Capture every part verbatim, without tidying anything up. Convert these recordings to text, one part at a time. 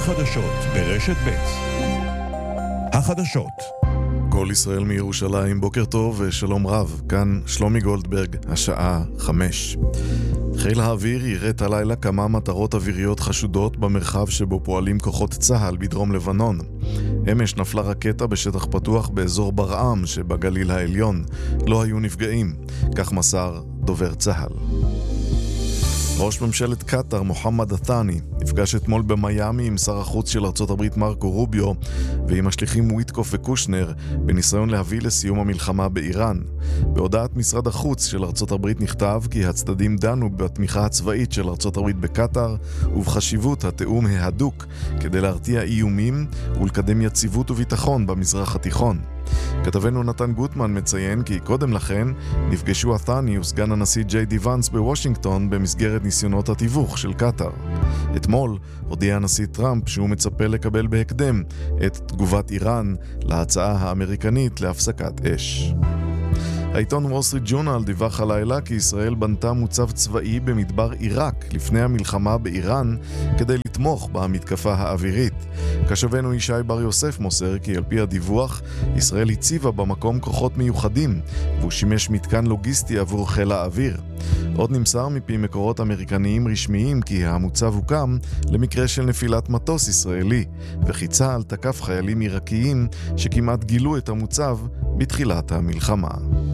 חדשות ברשת ב'. החדשות. כל ישראל מירושלים, בוקר טוב ושלום רב. כאן שלומי גולדברג, השעה חמש. חיל האוויר יירט הלילה כמה מטרות אוויריות חשודות במרחב שבו פועלים כוחות צה"ל בדרום לבנון. אמש נפלה רקטה בשטח פתוח באזור ברעם שבגליל העליון. לא היו נפגעים, כך מסר דובר צה"ל. ראש ממשלת קטר מוחמד א-ת'אני נפגש אתמול במיימי עם שר החוץ של ארצות הברית מרקו רוביו ועם השליחים וויטקוף וקושנר בניסיון להביא לסיום המלחמה באיראן. בהודעת משרד החוץ של ארצות הברית נכתב כי הצדדים דנו בתמיכה הצבאית של ארצות הברית בקטר ובחשיבות התאום ההדוק כדי להרתיע איומים ולקדם יציבות וביטחון במזרח התיכון. כתבנו נתן גוטמן מציין כי קודם לכן נפגשו א-ת'אני וסגן הנשיא ג'יי די ונס בוושינגטון במסגרת ניסיונות התיווך של קטר. אתמול הודיע הנשיא טראמפ שהוא מצפה לקבל בהקדם את תגובת איראן להצעה האמריקנית להפסקת אש. העיתון וול סטריט ג'ורנל דיווח הלילה כי ישראל בנתה מוצב צבאי במדבר עיראק לפני המלחמה באיראן כדי לתמוך במתקפה האווירית. קשבנו ישי בר יוסף מוסר כי על פי הדיווח ישראל הציבה במקום כוחות מיוחדים והוא שימש מתקן לוגיסטי עבור חיל האוויר. עוד נמסר מפי מקורות אמריקניים רשמיים כי המוצב הוקם למקרה של נפילת מטוס ישראלי וכי צה"ל תקף חיילים עיראקיים שכמעט גילו את המוצב בתחילת המלחמה.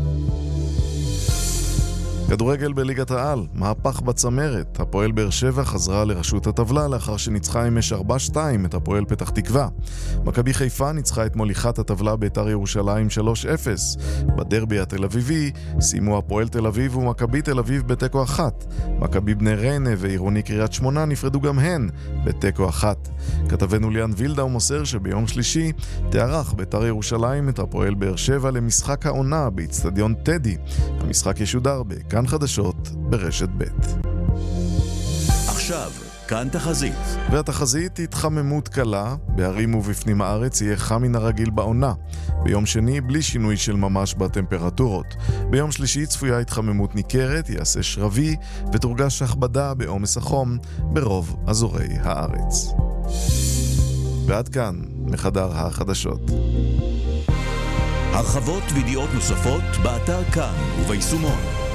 כדורגל בליגת העל, מהפך בצמרת. הפועל באר שבע חזרה לראשות הטבלה לאחר שניצחה אמש ארבע שתיים את הפועל פתח תקווה. מכבי חיפה ניצחה את מוליכת הטבלה בית"ר ירושלים שלוש אפס. בדרבי התל אביבי סיימו הפועל תל אביב ומכבי תל אביב בתיקו אחת. מכבי בני ריינה ועירוני קריית שמונה נפרדו גם הן בתיקו אחת. כתבנו ליאן וילדאו מוסר שביום שלישי תארח בית"ר ירושלים את הפועל באר שבע למשחק העונה באצטדיון טדי. המשחק ישודר בכאן חדשות ברשת ב'. עכשיו, כאן תחזית. והתחזית התחממות קלה, בערים ובפנים הארץ יהיה חם מן הרגיל בעונה. ביום שני בלי שינוי של ממש בטמפרטורות. ביום שלישי צפויה התחממות ניכרת, יעשה שרבי ותורגש הכבדה בעומס החום ברוב אזורי הארץ. ועד כאן מחדר החדשות. הרחבות וידיעות נוספות באתר כאן וביישומון.